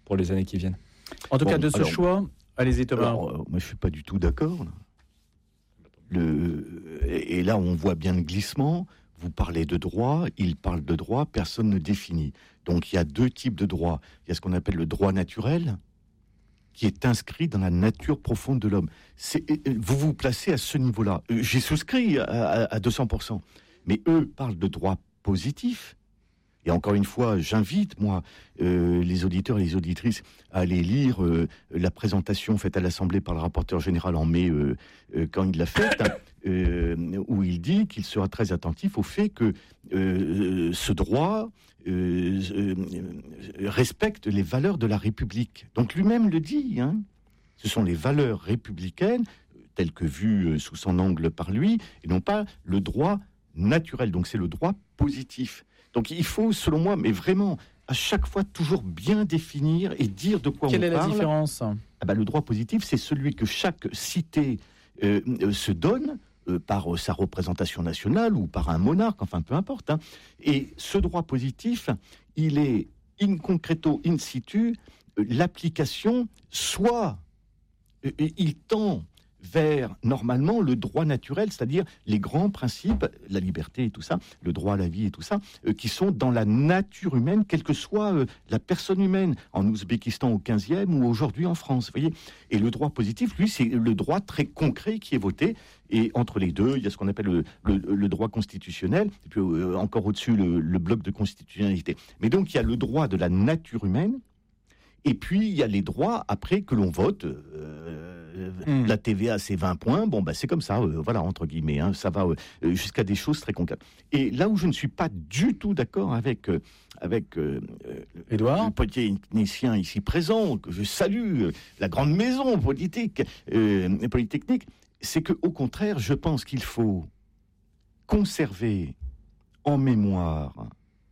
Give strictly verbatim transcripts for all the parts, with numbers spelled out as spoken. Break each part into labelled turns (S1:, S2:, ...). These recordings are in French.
S1: pour les années qui viennent. En tout bon, cas, de ce alors, choix, allez-y Thomas.
S2: Alors, euh, moi, je ne suis pas du tout d'accord. Le, et, et là, on voit bien le glissement. Vous parlez de droit, il parle de droit, personne ne définit. Donc, il y a deux types de droits. Il y a ce qu'on appelle le droit naturel, qui est inscrit dans la nature profonde de l'homme. C'est, vous vous placez à ce niveau-là. J'ai souscrit à, à, à deux cents pour cent. Mais eux parlent de droit positif. Et encore une fois, j'invite, moi, euh, les auditeurs et les auditrices à aller lire euh, la présentation faite à l'Assemblée par le rapporteur général en mai, euh, euh, quand il l'a faite, euh, où il dit qu'il sera très attentif au fait que euh, ce droit euh, euh, respecte les valeurs de la République. Donc lui-même le dit, hein. Ce sont les valeurs républicaines, telles que vues sous son angle par lui, et non pas le droit naturel. Donc c'est le droit positif. Donc il faut, selon moi, mais vraiment, à chaque fois, toujours bien définir et dire de quoi
S1: Quelle
S2: on
S1: est
S2: parle.
S1: Quelle est la différence ?
S2: Ah ben, le droit positif, c'est celui que chaque cité euh, euh, se donne euh, par euh, sa représentation nationale ou par un monarque, enfin peu importe. Hein. Et ce droit positif, il est in concreto, in situ, euh, l'application, soit euh, il tend vers, normalement, le droit naturel, c'est-à-dire les grands principes, la liberté et tout ça, le droit à la vie et tout ça, euh, qui sont dans la nature humaine, quelle que soit euh, la personne humaine, en Ouzbékistan au quinzième ou aujourd'hui en France, vous voyez. Et le droit positif, lui, c'est le droit très concret qui est voté, et entre les deux, il y a ce qu'on appelle le, le, le droit constitutionnel, et puis euh, encore au-dessus, le, le bloc de constitutionnalité. Mais donc, il y a le droit de la nature humaine, et puis, il y a les droits, après, que l'on vote. Euh, mmh. La T V A, c'est vingt points. Bon, bah, c'est comme ça, euh, voilà, entre guillemets. Hein, ça va euh, jusqu'à des choses très concrètes. Et là où je ne suis pas du tout d'accord avec, euh, avec euh,
S1: Édouard,
S2: le polytechnicien ici présent, que je salue, euh, la grande maison politique, euh, polytechnique, c'est qu'au contraire, je pense qu'il faut conserver en mémoire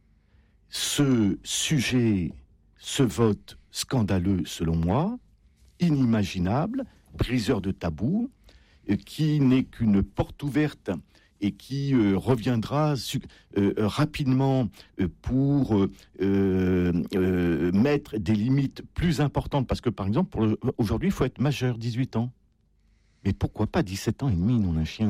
S2: ce sujet, ce vote scandaleux, selon moi, inimaginable, briseur de tabous, euh, qui n'est qu'une porte ouverte et qui euh, reviendra su- euh, rapidement euh, pour euh, euh, mettre des limites plus importantes. Parce que, par exemple, pour le, aujourd'hui, il faut être majeur, dix-huit ans. Mais pourquoi pas dix-sept ans et demi, non un chien ?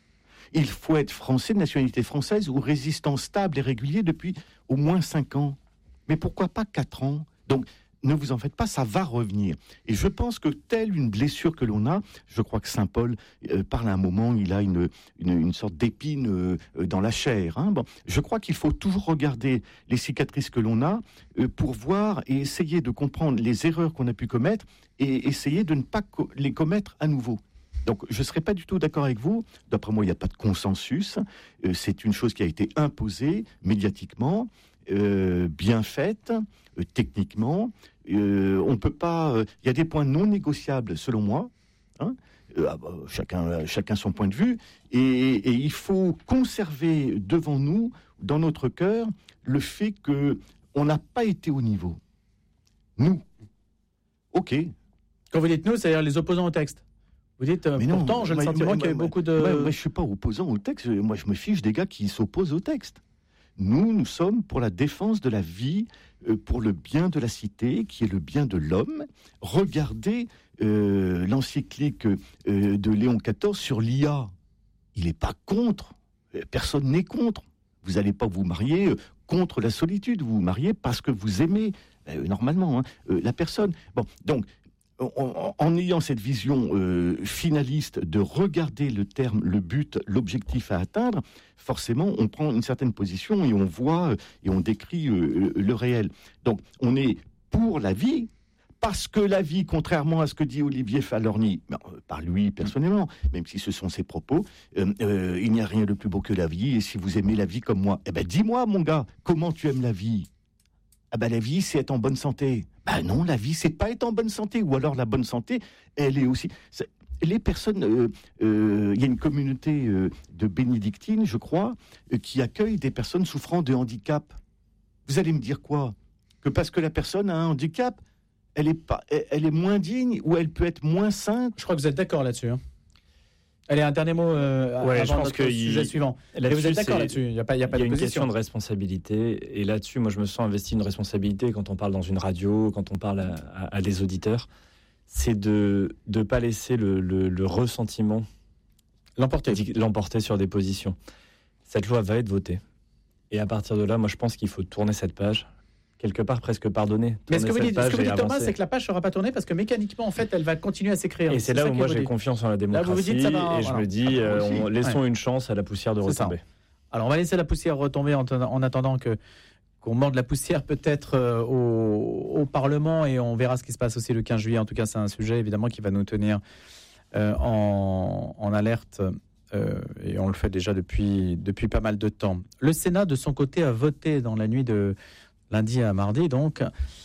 S2: Il faut être français, de nationalité française, ou résistant stable et régulier depuis au moins cinq ans. Mais pourquoi pas quatre ans ? Donc, ne vous en faites pas, ça va revenir. Et je pense que telle une blessure que l'on a, je crois que Saint Paul euh, parle à un moment, il a une, une, une sorte d'épine euh, dans la chair. Hein. Bon, je crois qu'il faut toujours regarder les cicatrices que l'on a euh, pour voir et essayer de comprendre les erreurs qu'on a pu commettre et essayer de ne pas co- les commettre à nouveau. Donc, je ne serais pas du tout d'accord avec vous. D'après moi, il n'y a pas de consensus. Euh, c'est une chose qui a été imposée médiatiquement, euh, bien faite, euh, techniquement. Euh, on peut pas. Il euh, y a des points non négociables, selon moi. Hein, euh, ah bah, chacun, chacun son point de vue. Et, et il faut conserver devant nous, dans notre cœur, le fait que on n'a pas été au niveau. Nous. Ok.
S1: Quand vous dites nous, c'est-à-dire les opposants au texte. Vous dites, euh,
S2: non,
S1: pourtant, j'ai
S2: moi,
S1: le sentiment
S2: moi,
S1: qu'il y a eu
S2: moi,
S1: beaucoup de...
S2: Moi, moi, je ne suis pas opposant au texte. Moi, je me fiche des gars qui s'opposent au texte. Nous, nous sommes pour la défense de la vie, euh, pour le bien de la cité, qui est le bien de l'homme. Regardez euh, l'encyclique euh, de Léon quatorze sur l'I A. Il n'est pas contre. Personne n'est contre. Vous n'allez pas vous marier euh, contre la solitude. Vous vous mariez parce que vous aimez, euh, normalement, hein, euh, la personne. Bon, donc... En, en ayant cette vision euh, finaliste de regarder le terme, le but, l'objectif à atteindre, forcément, on prend une certaine position et on voit et on décrit euh, le réel. Donc, on est pour la vie, parce que la vie, contrairement à ce que dit Olivier Falorni, ben, euh, par lui personnellement, même si ce sont ses propos, euh, euh, il n'y a rien de plus beau que la vie, et si vous aimez la vie comme moi, eh ben dis-moi, mon gars, comment tu aimes la vie ? Ah ben la vie, c'est être en bonne santé. Ben non, la vie, c'est pas être en bonne santé. Ou alors la bonne santé, elle est aussi... C'est... Les personnes... Euh, euh, il y a une communauté euh, de bénédictines, je crois, euh, qui accueille des personnes souffrant de handicap. Vous allez me dire quoi ? Que parce que la personne a un handicap, elle est, pas, elle est moins digne ou elle peut être moins sainte ?
S1: Je crois que vous êtes d'accord là-dessus. Hein. Allez, un dernier mot euh,
S3: ouais,
S1: avant
S3: je pense
S1: notre
S3: que
S1: sujet
S3: il,
S1: suivant. Et vous êtes d'accord
S3: c'est,
S1: là-dessus? Il n'y a pas, il y a pas
S3: il y a
S1: de
S3: une
S1: position.
S3: question de responsabilité. Et là-dessus, moi, je me sens investi une responsabilité quand on parle dans une radio, quand on parle à, à, à des auditeurs. C'est de ne pas laisser le, le, le ressentiment
S1: l'emporter.
S3: l'emporter sur des positions. Cette loi va être votée. Et à partir de là, moi, je pense qu'il faut tourner cette page. Quelque part presque pardonner.
S1: Mais ce que vous dites, ce que vous dites Thomas,
S3: avancer.
S1: c'est que la page ne sera pas tournée parce que mécaniquement, en fait, elle va continuer à s'écrire.
S3: Et c'est, c'est là où moi j'ai confiance en la démocratie. Là, vous vous dites, ça va, et voilà. Je me dis, euh, on, laissons ouais. une chance à la poussière de c'est retomber. Ça.
S1: Alors on va laisser la poussière retomber en, en attendant que, qu'on morde la poussière peut-être euh, au, au Parlement et on verra ce qui se passe aussi le quinze juillet. En tout cas, c'est un sujet évidemment qui va nous tenir euh, en, en alerte. Euh, et on le fait déjà depuis, depuis pas mal de temps. Le Sénat, de son côté, a voté dans la nuit de lundi à mardi, donc,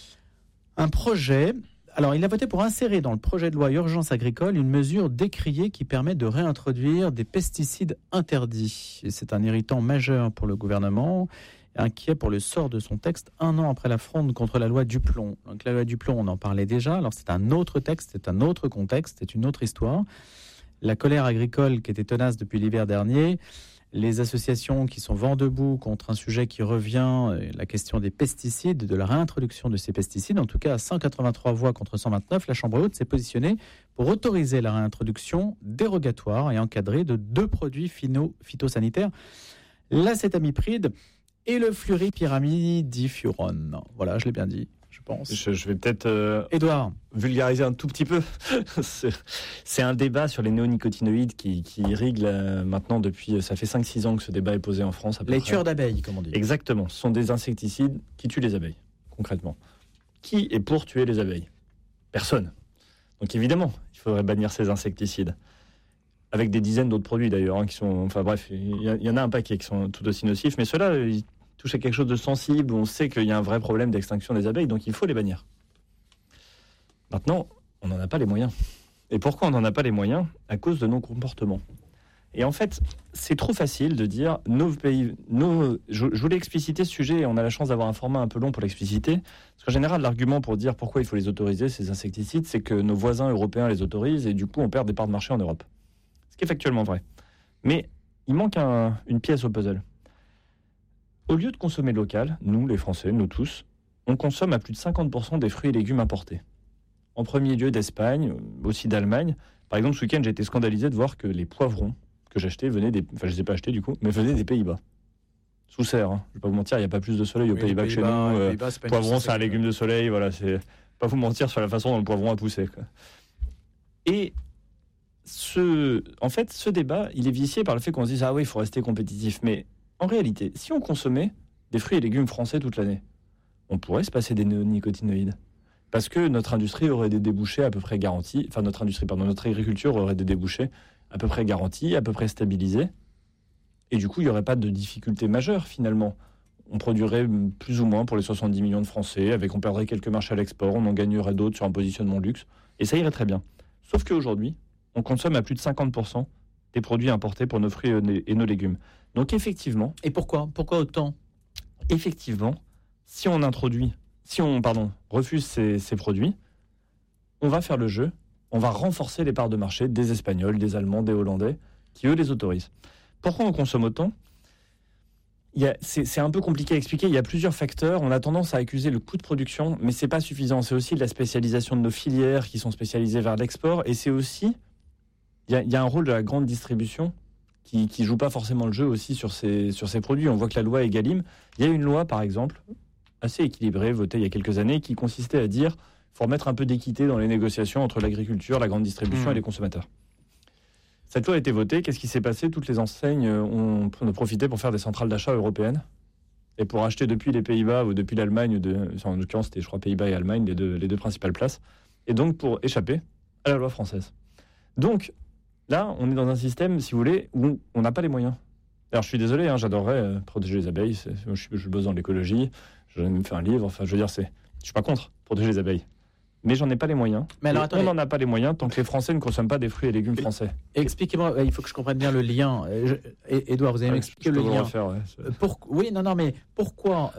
S1: un projet. Alors, il a voté pour insérer dans le projet de loi urgence agricole une mesure décriée qui permet de réintroduire des pesticides interdits. Et c'est un irritant majeur pour le gouvernement, inquiet pour le sort de son texte un an après la fronde contre la loi Duplon. Donc, la loi Duplon, on en parlait déjà. Alors, c'est un autre texte, c'est un autre contexte, c'est une autre histoire. La colère agricole qui était tenace depuis l'hiver dernier, les associations qui sont vent debout contre un sujet qui revient, la question des pesticides, de la réintroduction de ces pesticides. En tout cas, à cent quatre-vingt-trois voix contre cent vingt-neuf, la Chambre haute s'est positionnée pour autoriser la réintroduction dérogatoire et encadrée de deux produits phytosanitaires, l'acétamipride et le fluripyramidifurone. Voilà, je l'ai bien dit. Je pense.
S3: Je, je vais peut-être euh,
S1: Édouard.
S3: vulgariser un tout petit peu. c'est, c'est un débat sur les néonicotinoïdes qui, qui irrigue là, maintenant depuis... Ça fait cinq six ans que ce débat est posé en France. À peu
S1: les
S3: près.
S1: tueurs d'abeilles, comme on dit.
S3: Exactement. Ce sont des insecticides qui tuent les abeilles, concrètement. Qui est pour tuer les abeilles? Personne. Donc évidemment, il faudrait bannir ces insecticides. Avec des dizaines d'autres produits d'ailleurs, hein, qui sont... Enfin bref, il y, y en a un paquet qui sont tout aussi nocifs, mais ceux-là... Ils, touche à quelque chose de sensible, on sait qu'il y a un vrai problème d'extinction des abeilles, donc il faut les bannir. Maintenant, on n'en a pas les moyens. Et pourquoi on n'en a pas les moyens? À cause de nos comportements. Et en fait, c'est trop facile de dire, nos pays, nos, je, je voulais expliciter ce sujet, et on a la chance d'avoir un format un peu long pour l'expliciter, parce qu'en général, l'argument pour dire pourquoi il faut les autoriser, ces insecticides, c'est que nos voisins européens les autorisent, et du coup, on perd des parts de marché en Europe. Ce qui est factuellement vrai. Mais il manque un, une pièce au puzzle. Au lieu de consommer local, nous, les Français, nous tous, on consomme à plus de cinquante pour cent des fruits et légumes importés. En premier lieu d'Espagne, aussi d'Allemagne. Par exemple, ce week-end, j'ai été scandalisé de voir que les poivrons que j'achetais venaient des... Enfin, je ne les ai pas achetés du coup, mais venaient des Pays-Bas. Sous serre, hein. Je ne vais pas vous mentir, il n'y a pas plus de soleil aux oui, Pays-Bas, Pays-Bas que chez nous. Euh, Pays-Bas, c'est poivron, c'est un légume de soleil, voilà. C'est pas vous mentir sur la façon dont le poivron a poussé, quoi. Et ce... en fait, ce débat, il est vicié par le fait qu'on se dise « Ah oui, il faut rester compétitif », mais... En réalité, si on consommait des fruits et légumes français toute l'année, on pourrait se passer des néonicotinoïdes. Parce que notre industrie aurait des débouchés à peu près garantis, enfin notre industrie, pardon, notre agriculture aurait des débouchés à peu près garantis, à peu près stabilisés. Et du coup, il n'y aurait pas de difficultés majeures finalement. On produirait plus ou moins pour les soixante-dix millions de Français, avec on perdrait quelques marchés à l'export, on en gagnerait d'autres sur un positionnement luxe, et ça irait très bien. Sauf qu'aujourd'hui, on consomme à plus de cinquante pour cent des produits importés pour nos fruits et nos légumes. Donc effectivement...
S1: Et pourquoi Pourquoi autant?
S3: Effectivement, si on introduit, si on pardon, refuse ces, ces produits, on va faire le jeu, on va renforcer les parts de marché des Espagnols, des Allemands, des Hollandais, qui eux les autorisent. Pourquoi on consomme autant? Il y a, c'est, c'est un peu compliqué à expliquer, il y a plusieurs facteurs. On a tendance à accuser le coût de production, mais c'est pas suffisant. C'est aussi de la spécialisation de nos filières qui sont spécialisées vers l'export, et c'est aussi... Il y a, il y a un rôle de la grande distribution qui ne joue pas forcément le jeu aussi sur ces, sur ces produits. On voit que la loi Egalim, il y a une loi, par exemple, assez équilibrée, votée il y a quelques années, qui consistait à dire qu'il faut remettre un peu d'équité dans les négociations entre l'agriculture, la grande distribution mmh. et les consommateurs. Cette loi a été votée. Qu'est-ce qui s'est passé? Toutes les enseignes ont, ont profité pour faire des centrales d'achat européennes et pour acheter depuis les Pays-Bas ou depuis l'Allemagne, de, en l'occurrence, c'était, je crois, Pays-Bas et Allemagne, les deux, les deux principales places, et donc pour échapper à la loi française. Donc, là, on est dans un système, si vous voulez, où on n'a pas les moyens. Alors, je suis désolé, hein, j'adorerais euh, protéger les abeilles. C'est, je, je, je bosse dans l'écologie, je vais me faire un livre. Enfin, je veux dire, c'est, je suis pas contre protéger les abeilles. Mais j'en ai pas les moyens. Mais alors, on n'en a pas les moyens tant que les Français ne consomment pas des fruits et légumes français.
S1: Expliquez-moi, il faut que je comprenne bien le lien. Je, Édouard, vous allez ouais, m'expliquer le lien.
S3: Refaire, ouais,
S1: Pour, oui, non, non, mais pourquoi, euh,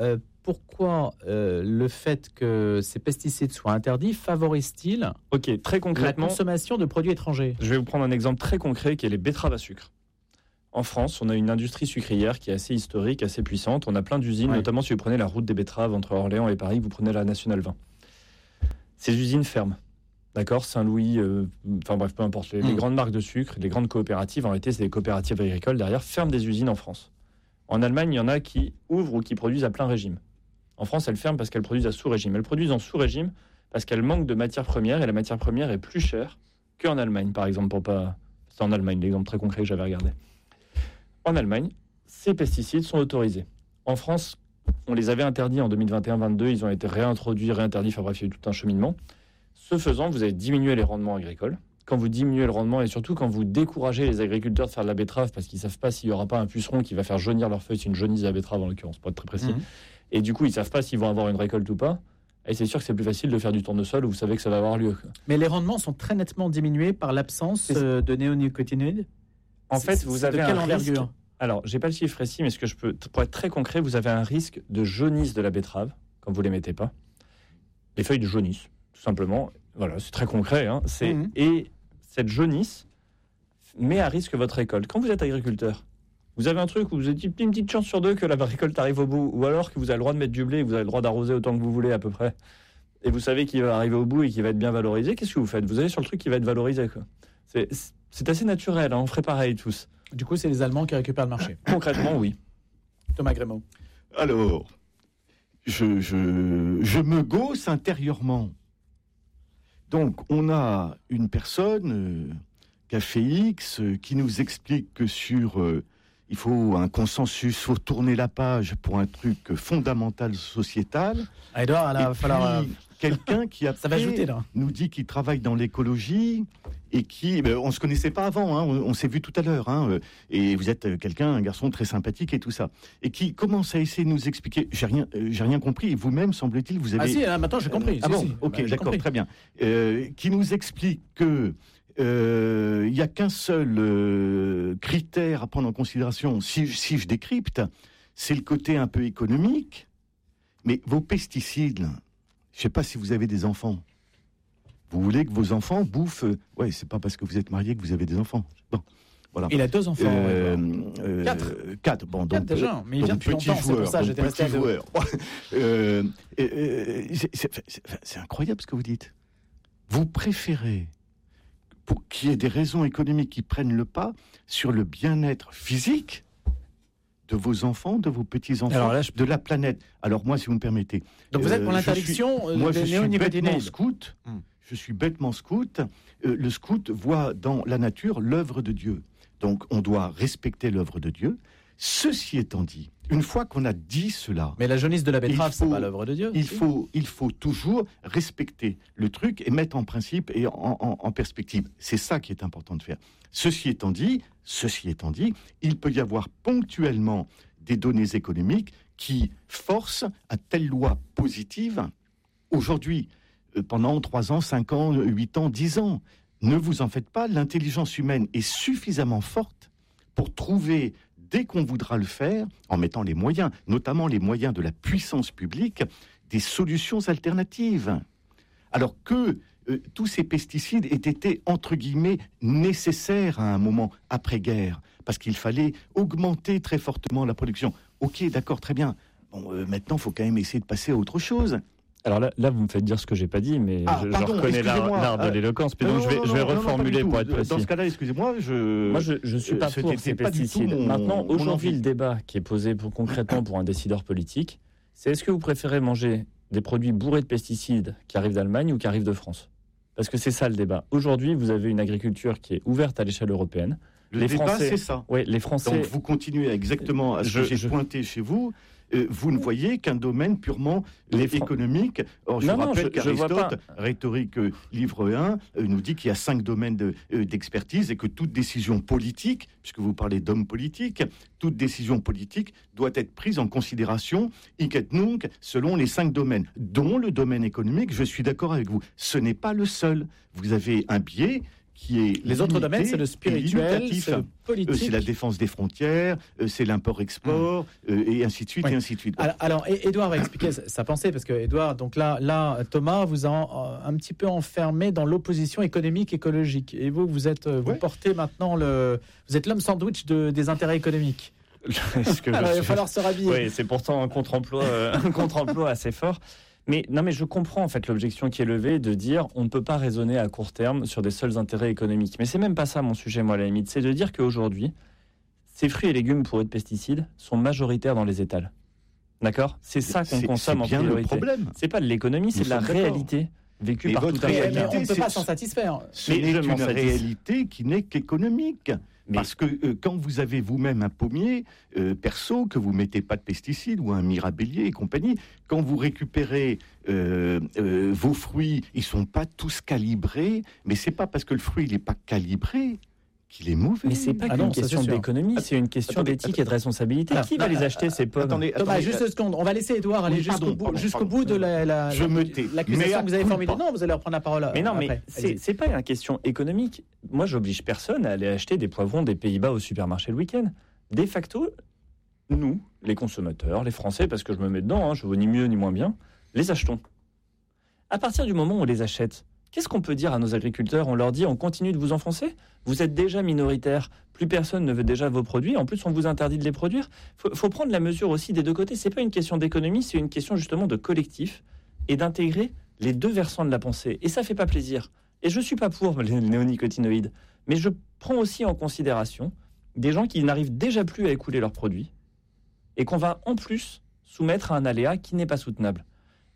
S1: pourquoi euh, le fait que ces pesticides soient interdits favorise-t-il
S3: Ok, très concrètement,
S1: la consommation de produits étrangers?
S3: Je vais vous prendre un exemple très concret qui est les betteraves à sucre. En France, on a une industrie sucrière qui est assez historique, assez puissante. On a plein d'usines,
S1: Ouais.
S3: notamment si vous prenez la route des betteraves entre Orléans et Paris, vous prenez la Nationale vingt. Ces usines ferment. D'accord, Saint-Louis, euh, enfin bref, peu importe. Les,
S1: Mm.
S3: les grandes marques de sucre, les grandes coopératives, en réalité, c'est des coopératives agricoles derrière, ferment des usines en France. En Allemagne, il y en a qui ouvrent ou qui produisent à plein régime. En France, elles ferment parce qu'elles produisent à sous-régime. Elles produisent en sous-régime parce qu'elles manquent de matières premières et la matière première est plus chère qu'en Allemagne, par exemple. Pour pas... C'est en Allemagne, l'exemple très concret que j'avais regardé. En Allemagne, ces pesticides sont autorisés. En France, on les avait interdits en deux mille vingt et un vingt-deux, ils ont été réintroduits, réinterdits, enfin bref, il y a eu tout un cheminement. Ce faisant, vous avez diminué les rendements agricoles. Quand vous diminuez le rendement et surtout quand vous découragez les agriculteurs de faire de la betterave parce qu'ils ne savent pas s'il n'y aura pas un puceron qui va faire jaunir leurs feuilles, c'est une jaunisse de la betterave en l'occurrence, pour être très précis.
S1: Mmh.
S3: Et du coup, ils ne savent pas s'ils vont avoir une récolte ou pas. Et c'est sûr que c'est plus facile de faire du tournesol où vous savez que ça va avoir lieu.
S1: Mais les rendements sont très nettement diminués par l'absence euh, de néonicotinoïdes.
S3: En
S1: C'est-
S3: fait, vous
S1: c'est
S3: avez
S1: de quelle
S3: un risque.
S1: envergure?
S3: Alors, j'ai pas le chiffre précis, mais ce que je peux, pour être très concret, vous avez un risque de jaunisse de la betterave quand vous les mettez pas. Les feuilles de jaunissent, tout simplement. Voilà, c'est très concret. Hein. C'est
S1: Mhm.
S3: Et cette jaunisse met à risque votre récolte. Quand vous êtes agriculteur, vous avez un truc où vous avez une petite chance sur deux que la récolte arrive au bout, ou alors que vous avez le droit de mettre du blé, que vous avez le droit d'arroser autant que vous voulez à peu près, et vous savez qu'il va arriver au bout et qu'il va être bien valorisé. Qu'est-ce que vous faites? Vous allez sur le truc qui va être valorisé, quoi. C'est, c'est assez naturel. Hein. On ferait pareil tous.
S1: Du coup, c'est les Allemands qui récupèrent le marché.
S3: Concrètement, oui.
S1: Thomas Grémaud.
S2: Alors, je, je, je me gausse intérieurement. Donc, on a une personne, euh, Café X, euh, qui nous explique que sur... Euh, il faut un consensus, il faut tourner la page pour un truc fondamental sociétal.
S1: Ah, Edouard, là,
S2: Et
S1: va
S2: puis,
S1: falloir. euh,
S2: quelqu'un qui
S1: Ça va
S2: après
S1: ajouter, là.
S2: nous dit qu'il travaille dans l'écologie et qui, ben, on se connaissait pas avant, hein, on, on s'est vu tout à l'heure, hein, euh, et vous êtes euh, quelqu'un, un garçon très sympathique et tout ça, et qui commence à essayer de nous expliquer. J'ai rien, euh, j'ai rien compris. Et vous-même, semble-t-il, vous avez.
S1: Ah si, là, maintenant j'ai compris.
S2: Ah
S1: Si,
S2: bon,
S1: si.
S2: ok,
S1: Bah, j'ai
S2: d'accord,
S1: compris.
S2: très bien. Euh, qui nous explique que il n'y a qu'un seul euh, critère à prendre en considération, si, si je décrypte, c'est le côté un peu économique. Mais vos pesticides, là, je ne sais pas si vous avez des enfants. Vous voulez que vos enfants bouffent... Euh, ouais, c'est pas parce que vous êtes marié que vous avez des enfants. Bon, voilà.
S1: Il a deux enfants.
S2: Euh,
S1: Edouard.
S2: euh,
S1: Quatre.
S2: Quatre, bon,
S1: Quatre
S2: donc,
S1: déjà, mais il vient
S2: donc,
S1: depuis
S2: petit
S1: longtemps, c'est
S2: joueur,
S1: pour ça
S2: donc
S1: j'étais resté à
S2: petit
S1: deux.
S2: joueur. Euh, euh, euh, c'est, c'est- c'est- c'est incroyable ce que vous dites. Vous préférez pour qu'il y ait des raisons économiques qui prennent le pas sur le bien-être physique de vos enfants, de vos petits-enfants,
S3: Alors là, je-
S2: de la planète. Alors moi, si vous me permettez...
S1: Donc vous êtes pour
S2: euh, je
S1: l'interdiction euh,
S2: Moi, je
S1: des
S2: suis bêtement
S1: néonicotinoïdes.
S2: scout.
S1: Hmm.
S2: Je suis bêtement scout. Euh, le scout voit dans la nature l'œuvre de Dieu. Donc, on doit respecter l'œuvre de Dieu. Ceci étant dit, une fois qu'on a dit cela,
S1: Mais la jaunisse de la betterave,
S2: Il faut-
S1: c'est pas l'œuvre de Dieu.
S2: il
S1: si.
S2: faut, il faut toujours respecter le truc et mettre en principe et en, en- en perspective. C'est ça qui est important de faire. Ceci étant dit, ceci étant dit, il peut y avoir ponctuellement des données économiques qui forcent à telle loi positive. Aujourd'hui, euh, pendant trois ans, cinq ans, huit ans, dix ans, ne vous en faites pas. L'intelligence humaine est suffisamment forte pour trouver, dès qu'on voudra le faire, en mettant les moyens, notamment les moyens de la puissance publique, des solutions alternatives. Alors que euh, tous ces pesticides aient été, entre guillemets, nécessaires à un moment après-guerre, parce qu'il fallait augmenter très fortement la production. Ok, d'accord, très bien. Bon, euh, maintenant, il faut quand même essayer de passer à autre chose.
S3: Alors là, là, vous me faites dire ce que j'ai pas dit, mais
S2: Ah,
S3: je, je
S2: pardon,
S3: reconnais l'art,
S2: excusez-moi.
S3: l'art de
S2: Euh,
S3: l'éloquence. Puis donc,
S2: Non,
S3: je vais,
S2: non,
S3: je vais
S2: non, non, non, pas
S3: reformuler
S2: du
S3: pour
S2: tout.
S3: être précis.
S2: Dans ce cas-là, excusez-moi, je...
S3: Moi, je ne suis
S2: euh,
S3: pas
S2: ce
S3: pour
S2: n'était
S3: ces
S2: pas du tout
S3: pesticides.
S2: mon-
S3: Maintenant,
S2: mon
S3: aujourd'hui,
S2: envie.
S3: le débat qui est posé pour, concrètement pour un décideur politique, c'est est-ce que vous préférez manger des produits bourrés de pesticides qui arrivent d'Allemagne ou qui arrivent de France? Parce que c'est ça le débat. Aujourd'hui, vous avez une agriculture qui est ouverte à l'échelle européenne.
S2: Le
S3: Les
S2: débat,
S3: Français-
S2: c'est ça.
S3: Oui, les Français...
S2: Donc vous continuez exactement à ce
S3: Je-
S2: que j'ai
S3: je-
S2: pointé chez vous. Euh, vous ne voyez qu'un domaine purement euh,
S3: Les Fran-
S2: économique. Or, je
S3: Non,
S2: vous
S3: non,
S2: rappelle
S3: je- je vois
S2: qu'Aristote, rhétorique euh, livre un, euh, nous dit qu'il y a cinq domaines de, euh, d'expertise et que toute décision politique, puisque vous parlez d'hommes politiques, toute décision politique doit être prise en considération, hic et nunc, selon les cinq domaines, dont le domaine économique. Je suis d'accord avec vous. Ce n'est pas le seul. Vous avez un biais qui est
S1: Les autres
S2: limité
S1: domaines, c'est le
S2: et
S1: spirituel,
S2: limitatif.
S1: c'est le
S2: Euh,
S1: politique.
S2: c'est la défense des frontières, euh, c'est l'import-export, euh, et ainsi de suite,
S1: Oui.
S2: et ainsi de suite.
S1: Alors, alors, et- Édouard va expliquer sa- sa pensée, parce que Édouard, donc là, là, Thomas vous a en- un petit peu enfermé dans l'opposition économique écologique. Et vous, vous êtes, vous
S2: Ouais.
S1: portez maintenant le, vous êtes l'homme sandwich de, des intérêts économiques.
S3: Est-ce que je
S1: Alors, il va
S3: suis-
S1: falloir se rhabiller.
S3: Oui, c'est pourtant un contre-emploi, euh, un contre-emploi assez fort. Mais non, mais je comprends en fait l'objection qui est levée de dire on ne peut pas raisonner à court terme sur des seuls intérêts économiques. Mais c'est même pas ça mon sujet, moi, à la limite. C'est de dire qu'aujourd'hui, ces fruits et légumes pourrus de pesticides sont majoritaires dans les étals. D'accord ? C'est ça qu'on
S2: C'est-
S3: consomme en
S2: c'est bien le
S3: priorité.
S2: problème.
S3: C'est pas de l'économie, c'est
S2: Nous
S3: de la
S2: sommes d'accord.
S3: réalité vécue
S2: Et
S3: par
S2: votre
S3: tout un
S1: Mais,
S2: réalité,
S1: mais
S3: chacun.
S1: on ne peut
S2: c'est-
S1: pas s'en satisfaire.
S2: Ce
S3: Mais
S2: n'est
S3: je m'en
S2: une
S3: satisfais.
S2: réalité qui n'est qu'économique.
S3: Mais-
S2: Parce que euh, quand vous avez vous-même un pommier euh, perso, que vous mettez pas de pesticides ou un mirabellier et compagnie, quand vous récupérez euh, euh, vos fruits, ils sont pas tous calibrés, mais c'est pas parce que le fruit il n'est pas calibré qu'il est mauvais.
S3: Mais c'est pas
S1: Ah
S3: qu'une
S1: non, ça,
S3: question
S1: c'est sûr.
S3: d'économie, c'est une question
S2: Attendez,
S3: d'éthique et de responsabilité.
S1: Ah,
S3: Qui va
S1: ah,
S3: les
S1: ah,
S3: acheter, ces pommes
S2: Attendez,
S1: Thomas,
S2: attendez,
S1: juste
S2: euh,
S1: une seconde. On va laisser Édouard aller
S2: oui,
S1: jusqu'au
S2: pardon,
S1: bout,
S2: pardon,
S1: jusqu'au
S2: pardon.
S1: bout de la, la-
S2: Je
S1: la-
S2: me tais.
S1: l'accusation
S2: Mais
S1: que vous avez
S2: à
S1: formulée.
S2: culpa.
S1: Non, vous allez reprendre la parole.
S3: Mais non,
S1: après.
S3: mais c'est
S1: Allez-y.
S3: c'est pas une question économique. Moi, j'oblige personne à aller acheter des poivrons des Pays-Bas au supermarché le week-end. De facto, nous, les consommateurs, les Français, parce que je me mets dedans, hein, je vaux ni mieux ni moins bien, les achetons. À partir du moment où on les achète, qu'est-ce qu'on peut dire à nos agriculteurs ? On leur dit, on continue de vous enfoncer ? Vous êtes déjà minoritaire, plus personne ne veut déjà vos produits, en plus on vous interdit de les produire. Il faut, faut prendre la mesure aussi des deux côtés. C'est pas une question d'économie, c'est une question justement de collectif et d'intégrer les deux versants de la pensée. Et ça fait pas plaisir. Et je suis pas pour les néonicotinoïdes, mais je prends aussi en considération des gens qui n'arrivent déjà plus à écouler leurs produits et qu'on va en plus soumettre à un aléa qui n'est pas soutenable.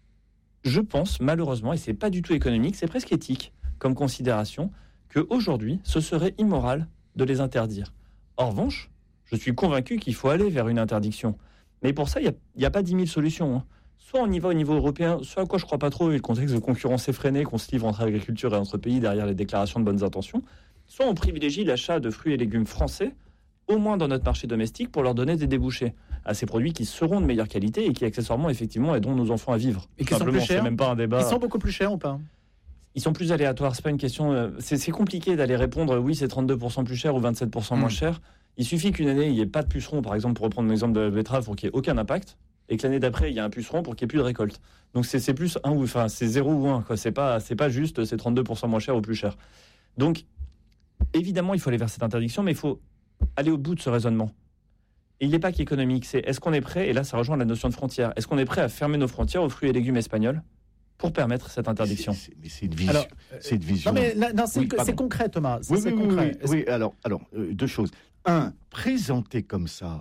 S3: Je pense malheureusement, et c'est pas du tout économique, c'est presque éthique comme considération, qu'aujourd'hui, ce serait immoral de les interdire. En revanche, je suis convaincu qu'il faut aller vers une interdiction. Mais pour ça, il n'y a, a pas dix mille solutions. Hein. Soit on y va au niveau européen, soit à quoi je crois pas trop, et le contexte de concurrence effrénée qu'on se livre entre agriculture et entre pays derrière les déclarations de bonnes intentions, soit on privilégie l'achat de fruits et légumes français, au moins dans notre marché domestique, pour leur donner des débouchés à ces produits qui seront de meilleure qualité et qui accessoirement, effectivement, aideront nos enfants à vivre.
S1: Et
S3: Tout
S1: qui sont
S3: simplement,
S1: plus chers.
S3: c'est même pas un débat.
S1: Ils sont beaucoup plus chers ou pas ?
S3: Ils sont plus aléatoires, c'est pas une question. euh, C'est c'est compliqué d'aller répondre euh, oui, c'est trente-deux pour cent plus cher ou vingt-sept pour cent moins
S1: Mm.
S3: cher. Il suffit qu'une année, il n'y ait pas de pucerons, par exemple, pour reprendre l'exemple de la betterave, pour qu'il n'y ait aucun impact, et que l'année d'après, il y a un puceron pour qu'il n'y ait plus de récolte. Donc c'est c'est plus un ou enfin c'est zéro ou un, quoi. C'est pas, c'est pas juste c'est trente-deux pour cent moins cher ou plus cher. Donc évidemment, il faut aller vers cette interdiction, mais il faut aller au bout de ce raisonnement. Et il n'est pas qu'économique, c'est est-ce qu'on est prêt, et là ça rejoint la notion de frontière, est-ce qu'on est prêt à fermer nos frontières aux fruits et légumes espagnols pour permettre cette interdiction ?
S2: C'est- c'est- Mais c'est une vision.
S1: Alors,
S2: c'est une vision.
S1: Non, mais là, non, c'est
S2: Oui,
S1: que-
S2: pardon.
S1: c'est concret, Thomas. C'est
S2: Oui,
S1: c'est
S2: oui, oui,
S1: concret.
S2: oui,
S1: Est-ce-
S2: oui. Alors, alors euh, deux choses. Un, présenter comme ça,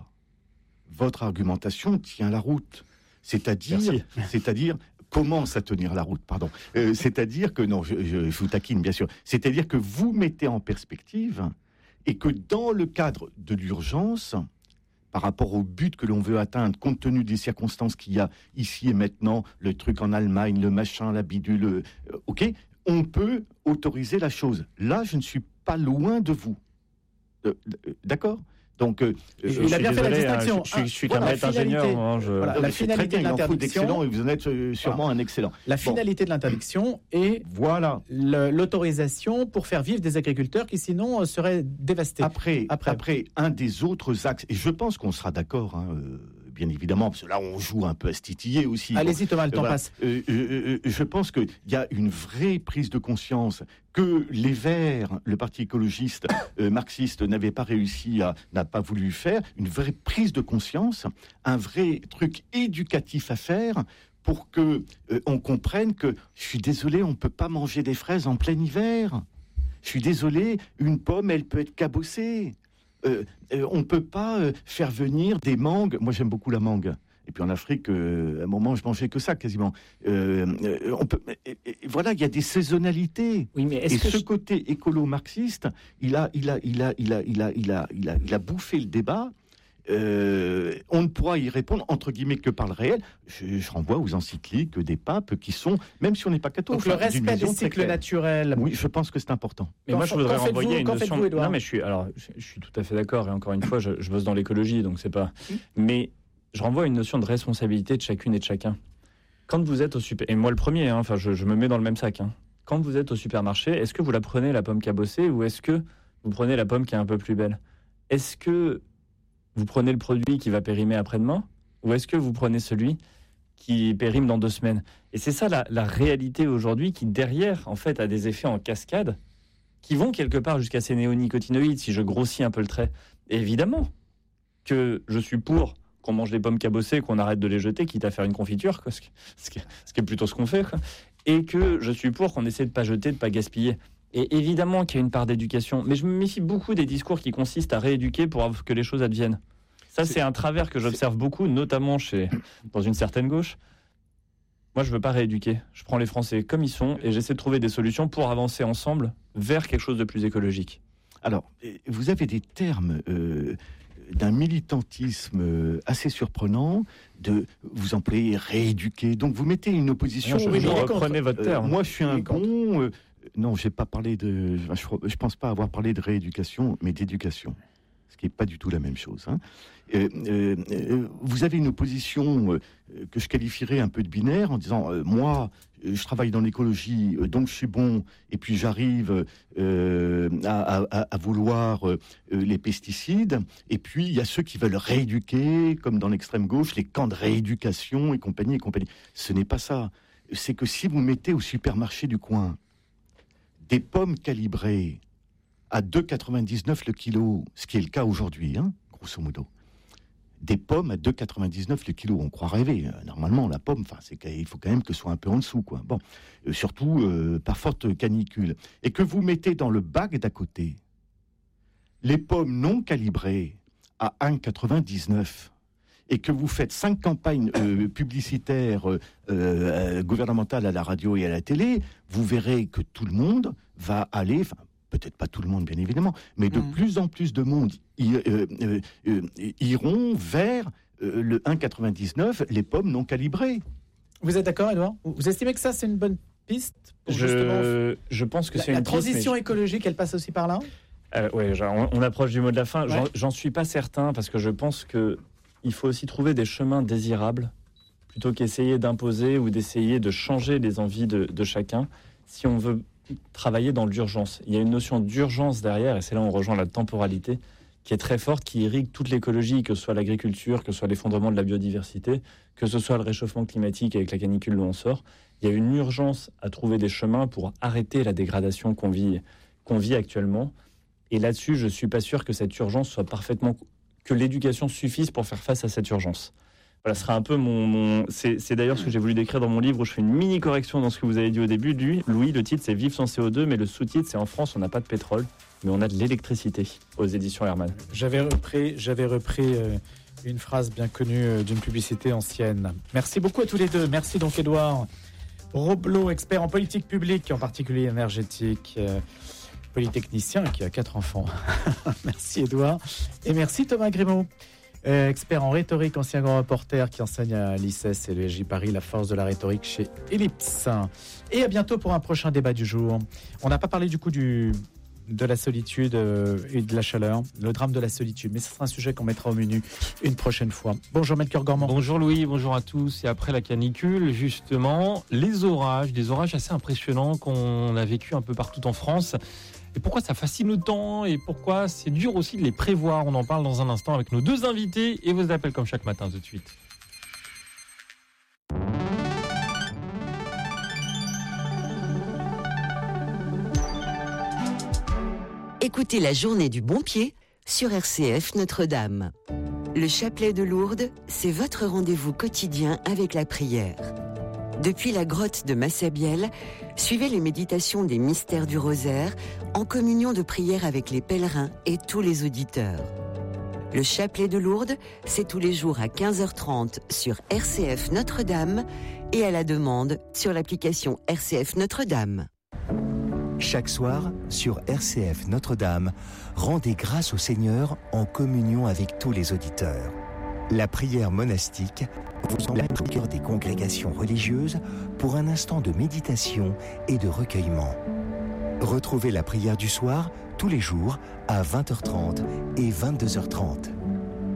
S2: votre argumentation tient la route. C'est-à-dire,
S3: Merci.
S2: c'est-à-dire commence à tenir la route, pardon. Euh, c'est-à-dire que, non, je, je, je vous taquine, bien sûr. C'est-à-dire que vous mettez en perspective et que dans le cadre de l'urgence, par rapport au but que l'on veut atteindre, compte tenu des circonstances qu'il y a ici et maintenant, le truc en Allemagne, le machin, la bidule, euh, ok, on peut autoriser la chose. Là, je ne suis pas loin de vous. Euh, D'accord ? Donc, euh,
S1: Il
S2: je
S1: a
S2: suis
S1: bien fait la
S2: désolé, hein,
S1: distinction.
S3: Je, je, je suis
S1: Ah,
S3: qu'un
S1: voilà,
S3: maître
S1: finalité.
S3: ingénieur. Moi, je-
S1: Voilà.
S2: Non,
S1: la
S2: mais c'est
S1: finalité
S2: très bien,
S1: de
S2: il en faut
S1: l'interdiction-
S2: d'excellents et vous en êtes euh, sûrement un excellent.
S1: La
S2: Bon.
S1: finalité de l'interdiction est
S2: Voilà.
S1: le- l'autorisation pour faire vivre des agriculteurs qui sinon euh, seraient dévastés.
S2: Après,
S1: Après.
S2: après, un des autres axes, et je pense qu'on sera d'accord, hein, euh, bien évidemment, parce que là, on joue un peu à se titiller aussi.
S1: Allez-y, Thomas, le temps
S2: Voilà.
S1: passe.
S2: Euh, euh, euh, je pense qu'il y a une vraie prise de conscience que les Verts, le parti écologiste euh, marxiste, n'avait pas réussi à, n'a pas voulu faire, une vraie prise de conscience, un vrai truc éducatif à faire pour que euh, on comprenne que, je suis désolé, on peut pas manger des fraises en plein hiver. Je suis désolé, une pomme, elle peut être cabossée. Euh, euh, on ne peut pas euh, faire venir des mangues. Moi, j'aime beaucoup la mangue. Et puis en Afrique, euh, à un moment, je mangeais que ça quasiment. Euh, euh, on peut, et, et, voilà, il y a des saisonnalités.
S3: Oui, mais
S2: Et
S3: est-ce que
S2: ce
S3: je-
S2: côté écolo-marxiste, il a, il a, il a, il a, il a, il a, il a, il a bouffé le débat. Euh, on ne pourra y répondre entre guillemets que par le réel. Je, je renvoie aux encycliques des papes qui sont, même si on n'est pas catholique,
S1: Donc le respect des cycles naturels.
S2: Oui, je pense que c'est important.
S3: Mais
S1: Qu'en
S3: moi, je
S1: fa-
S3: voudrais
S1: qu'en faites-vous-
S3: renvoyer une
S1: qu'en
S3: notion.
S1: faites-vous, Édouard
S3: Non, mais je suis, alors, je, je suis tout à fait d'accord. Et encore une fois, je, je bosse dans l'écologie, donc c'est pas. Mais je renvoie à une notion de responsabilité de chacune et de chacun. Quand vous êtes au super, et moi le premier, hein, enfin, je, je me mets dans le même sac. Hein. quand vous êtes au supermarché, est-ce que vous la prenez la pomme cabossée ou est-ce que vous prenez la pomme qui est un peu plus belle ? Est-ce que vous prenez le produit qui va périmer après-demain ou est-ce que vous prenez celui qui périme dans deux semaines ? Et c'est ça la, la réalité aujourd'hui qui, derrière, en fait, a des effets en cascade qui vont quelque part jusqu'à ces néonicotinoïdes, si je grossis un peu le trait. Et évidemment que je suis pour qu'on mange les pommes cabossées, qu'on arrête de les jeter, quitte à faire une confiture, quoi, ce, qui, ce, qui, ce qui est plutôt ce qu'on fait, quoi. Et que je suis pour qu'on essaie de ne pas jeter, de ne pas gaspiller. Et évidemment qu'il y a une part d'éducation, mais je me méfie beaucoup des discours qui consistent à rééduquer pour que les choses adviennent. Ça, c'est, c'est un travers que j'observe c'est... beaucoup, notamment chez, dans une certaine gauche. Moi, je ne veux pas rééduquer. Je prends les Français comme ils sont et j'essaie de trouver des solutions pour avancer ensemble vers quelque chose de plus écologique.
S2: Alors, vous avez des termes euh, d'un militantisme assez surprenant, de vous employez rééduquer. Donc, vous mettez une opposition...
S3: Non, je, je reprenez votre terme.
S2: Euh, moi, je suis un bon... Euh, non, je n'ai pas parlé de... Je ne pense pas avoir parlé de rééducation, mais d'éducation. Ce qui n'est pas du tout la même chose. Hein. Euh, euh, vous avez une opposition euh, que je qualifierais un peu de binaire en disant euh, moi je travaille dans l'écologie euh, donc je suis bon et puis j'arrive euh, à, à, à vouloir euh, les pesticides et puis il y a ceux qui veulent rééduquer comme dans l'extrême gauche les camps de rééducation et compagnie et compagnie. Ce n'est pas ça. C'est que si vous mettez au supermarché du coin des pommes calibrées à deux euros quatre-vingt-dix-neuf le kilo, ce qui est le cas aujourd'hui, hein, grosso modo. Des pommes à deux euros quatre-vingt-dix-neuf le kilo, on croit rêver. Normalement, la pomme, enfin, c'est il faut quand même que ce soit un peu en dessous, quoi. Bon, euh, surtout euh, par forte canicule. Et que vous mettez dans le bac d'à côté les pommes non calibrées à un euro quatre-vingt-dix-neuf et que vous faites cinq campagnes euh, publicitaires euh, euh, gouvernementales à la radio et à la télé, vous verrez que tout le monde va aller... peut-être pas tout le monde, bien évidemment, mais de mmh. plus en plus de monde y, euh, euh, euh, iront vers euh, le un euro quatre-vingt-dix-neuf, les pommes non calibrées.
S1: Vous êtes d'accord, Édouard ? Vous estimez que ça, c'est une bonne piste pour
S3: je,
S1: justement...
S3: je pense que
S1: la,
S3: c'est
S1: la
S3: une
S1: transition
S3: piste, mais...
S1: écologique, elle passe aussi par là ?
S3: euh, Oui, on, on approche du mot de la fin. Ouais. J'en, j'en suis pas certain, parce que je pense qu'il faut aussi trouver des chemins désirables, plutôt qu'essayer d'imposer ou d'essayer de changer les envies de, de chacun, si on veut travailler dans l'urgence. Il y a une notion d'urgence derrière, et c'est là où on rejoint la temporalité, qui est très forte, qui irrigue toute l'écologie, que ce soit l'agriculture, que ce soit l'effondrement de la biodiversité, que ce soit le réchauffement climatique avec la canicule où on sort. Il y a une urgence à trouver des chemins pour arrêter la dégradation qu'on vit, qu'on vit actuellement. Et là-dessus, je ne suis pas sûr que cette urgence soit parfaitement... que l'éducation suffise pour faire face à cette urgence. Voilà, ce sera un peu mon... mon... C'est, c'est d'ailleurs ce que j'ai voulu décrire dans mon livre, où je fais une mini-correction dans ce que vous avez dit au début. Lui, Louis, le titre, c'est « Vivre sans C O deux », mais le sous-titre, c'est « En France, on n'a pas de pétrole, mais on a de l'électricité » aux éditions Hermann.
S1: J'avais repris, j'avais repris euh, une phrase bien connue euh, d'une publicité ancienne. Merci beaucoup à tous les deux. Merci donc Édouard Roblot, expert en politique publique, en particulier énergétique, euh, polytechnicien qui a quatre enfants. Merci Édouard. Et merci Thomas Grimaud. Euh, expert en rhétorique, ancien grand reporter qui enseigne à l'I C E S et le S J Paris, la force de la rhétorique chez Ellipse. Et à bientôt pour un prochain débat du jour. On n'a pas parlé du coup du, de la solitude euh, et de la chaleur, le drame de la solitude, mais ce sera un sujet qu'on mettra au menu une prochaine fois. Bonjour Melchior Gormand.
S4: Bonjour Louis, bonjour à tous. Et après la canicule, justement, les orages, des orages assez impressionnants qu'on a vécu un peu partout en France. Et pourquoi ça fascine autant et pourquoi c'est dur aussi de les prévoir. On en parle dans un instant avec nos deux invités et vos appels comme chaque matin tout de suite.
S5: Écoutez la journée du bon pied sur R C F Notre-Dame. Le chapelet de Lourdes, c'est votre rendez-vous quotidien avec la prière. Depuis la grotte de Massabielle, suivez les méditations des mystères du rosaire en communion de prière avec les pèlerins et tous les auditeurs. Le chapelet de Lourdes, c'est tous les jours à quinze heures trente sur R C F Notre-Dame et à la demande sur l'application R C F Notre-Dame.
S6: Chaque soir, sur R C F Notre-Dame, rendez grâce au Seigneur en communion avec tous les auditeurs. La prière monastique vous emmène au cœur des congrégations religieuses pour un instant de méditation et de recueillement. Retrouvez la prière du soir tous les jours à vingt heures trente et vingt-deux heures trente.